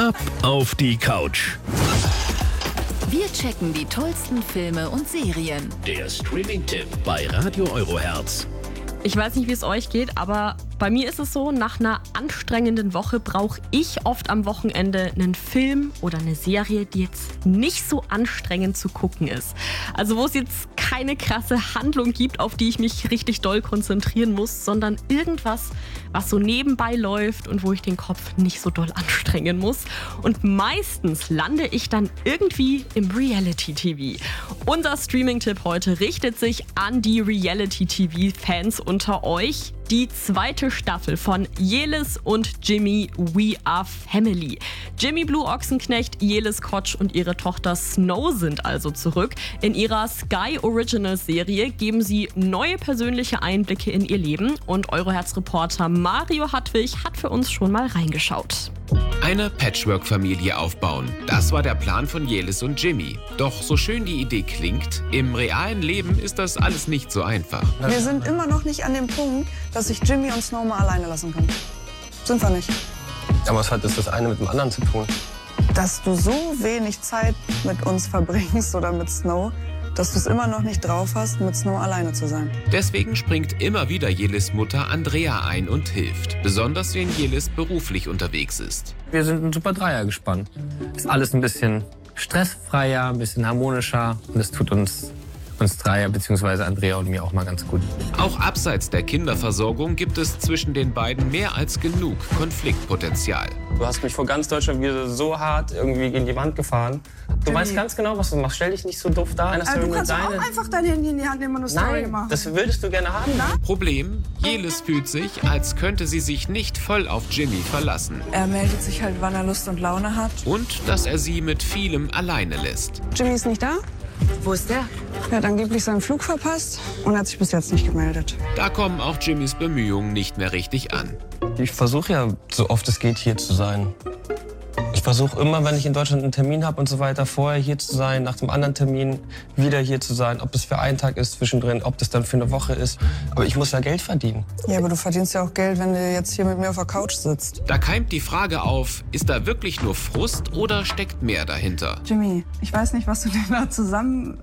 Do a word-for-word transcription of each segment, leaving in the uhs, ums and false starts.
Ab auf die Couch. Wir checken die tollsten Filme und Serien. Der Streaming-Tipp bei Radio Eurohertz. Ich weiß nicht, wie es euch geht, aber bei mir ist es so, nach einer anstrengenden Woche brauche ich oft am Wochenende einen Film oder eine Serie, die jetzt nicht so anstrengend zu gucken ist. Also wo es jetzt keine krasse Handlung gibt, auf die ich mich richtig doll konzentrieren muss, sondern irgendwas, was so nebenbei läuft und wo ich den Kopf nicht so doll anstrengen muss. Und meistens lande ich dann irgendwie im Reality-T V. Unser Streaming-Tipp heute richtet sich an die Reality-T V-Fans unter euch. Die zweite Staffel von Jelis und Jimmy We Are Family. Jimmy Blue Ochsenknecht, Jelis Kotsch und ihre Tochter Snow sind also zurück. In ihrer Sky Original Serie geben sie neue persönliche Einblicke in ihr Leben und Euroherz-Reporter Mario Hartwig hat für uns schon mal reingeschaut. Eine Patchwork-Familie aufbauen. Das war der Plan von Jelis und Jimmy. Doch so schön die Idee klingt, im realen Leben ist das alles nicht so einfach. Wir sind immer noch nicht an dem Punkt, dass ich Jimmy und Snow mal alleine lassen kann. Sind wir nicht. Aber was hat das, das eine mit dem anderen zu tun? Dass du so wenig Zeit mit uns verbringst oder mit Snow, dass du es immer noch nicht drauf hast, mit Snow alleine zu sein. Deswegen springt immer wieder Jelis Mutter Andrea ein und hilft. Besonders wenn Jelis beruflich unterwegs ist. Wir sind ein super Dreier gespannt. Ist alles ein bisschen stressfreier, ein bisschen harmonischer und es tut uns uns Dreier bzw. Andrea und mir auch mal ganz gut. Auch abseits der Kinderversorgung gibt es zwischen den beiden mehr als genug Konfliktpotenzial. Du hast mich vor ganz Deutschland wieder so hart irgendwie gegen die Wand gefahren. Du weißt ganz genau, was du machst. Stell dich nicht so doof da. Also du kannst deine... auch einfach dein Handy in die Hand nehmen und eine Story Nein, machen. Das würdest du gerne haben. Na? Problem, Jelis fühlt sich, als könnte sie sich nicht voll auf Jimmy verlassen. Er meldet sich halt, wann er Lust und Laune hat. Und dass er sie mit vielem alleine lässt. Jimmy ist nicht da? Wo ist der? Er hat angeblich seinen Flug verpasst und hat sich bis jetzt nicht gemeldet. Da kommen auch Jimmys Bemühungen nicht mehr richtig an. Ich versuche ja, so oft es geht, hier zu sein. Ich versuche immer, wenn ich in Deutschland einen Termin habe und so weiter, vorher hier zu sein, nach dem anderen Termin wieder hier zu sein. Ob das für einen Tag ist zwischendrin, ob das dann für eine Woche ist. Aber ich muss ja Geld verdienen. Ja, aber du verdienst ja auch Geld, wenn du jetzt hier mit mir auf der Couch sitzt. Da keimt die Frage auf, ist da wirklich nur Frust oder steckt mehr dahinter? Jimmy, ich weiß nicht, was du dir da zusammen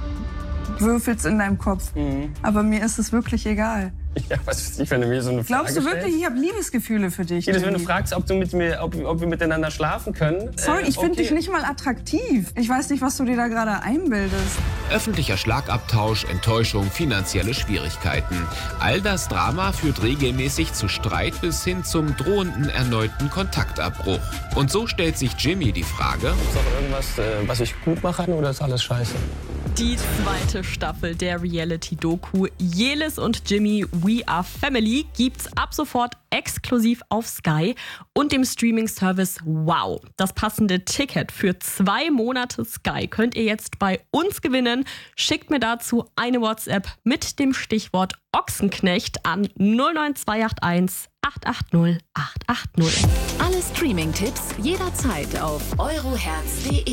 würfelst in deinem Kopf. Mhm. Aber mir ist es wirklich egal. Ja, was ist ich, wenn du mir so eine Frage Glaubst du wirklich, stellst? ich habe Liebesgefühle für dich? Jedes, wenn du fragst, ob, du mit mir, ob, ob wir miteinander schlafen können. Sorry, äh, ich finde okay. dich nicht mal attraktiv. Ich weiß nicht, was du dir da gerade einbildest. Öffentlicher Schlagabtausch, Enttäuschung, finanzielle Schwierigkeiten. All das Drama führt regelmäßig zu Streit bis hin zum drohenden erneuten Kontaktabbruch. Und so stellt sich Jimmy die Frage: Ist noch irgendwas, äh, was ich gut machen kann, oder ist alles scheiße? Die zweite Staffel der Reality-Doku Jelis und Jimmy We Are Family gibt's ab sofort exklusiv auf Sky und dem Streaming-Service Wow. Das passende Ticket für zwei Monate Sky könnt ihr jetzt bei uns gewinnen. Schickt mir dazu eine WhatsApp mit dem Stichwort Ochsenknecht an null neun zwei acht eins acht acht null acht acht null. Alle Streaming-Tipps jederzeit auf euroherz punkt de.